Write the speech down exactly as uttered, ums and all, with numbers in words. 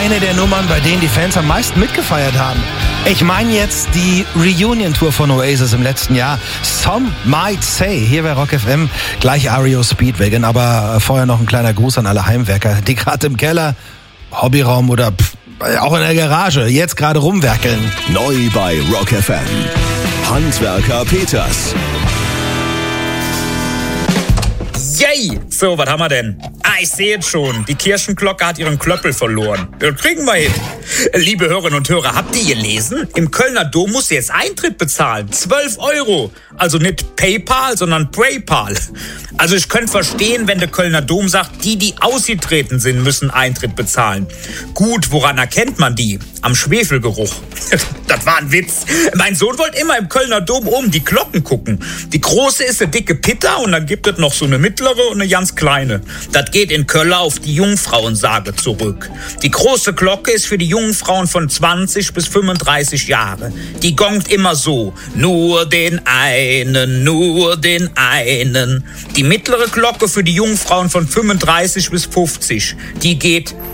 eine der Nummern, bei denen die Fans am meisten mitgefeiert haben. Ich meine jetzt die Reunion-Tour von Oasis im letzten Jahr. Some might say. Hier bei Rock F M gleich R E O Speedwagon. Aber vorher noch ein kleiner Gruß an alle Heimwerker, die gerade im Keller, Hobbyraum oder pff, auch in der Garage jetzt gerade rumwerkeln. Neu bei Rock F M. Handwerker Peters. Yay! So, was haben wir denn? Ah, ich sehe jetzt schon. Die Kirchenglocke hat ihren Klöppel verloren. Das kriegen wir hin. Liebe Hörerinnen und Hörer, habt ihr gelesen? Im Kölner Dom muss ihr jetzt Eintritt bezahlen. zwölf Euro. Also nicht PayPal, sondern PayPal. Also ich könnte verstehen, wenn der Kölner Dom sagt, die, die ausgetreten sind, müssen Eintritt bezahlen. Gut, woran erkennt man die? Am Schwefelgeruch. Das war ein Witz. Mein Sohn wollte immer im Kölner Dom oben die Glocken gucken. Die große ist eine dicke Pitta und dann gibt es noch so eine mittlere und eine ganz kleine. Das geht in Köln auf die Jungfrauensage zurück. Die große Glocke ist für die jungen Frauen von zwanzig bis fünfunddreißig Jahre. Die gongt immer so. Nur den einen, nur den einen. Die mittlere Glocke für die jungen Frauen von fünfunddreißig bis fünfzig. Die geht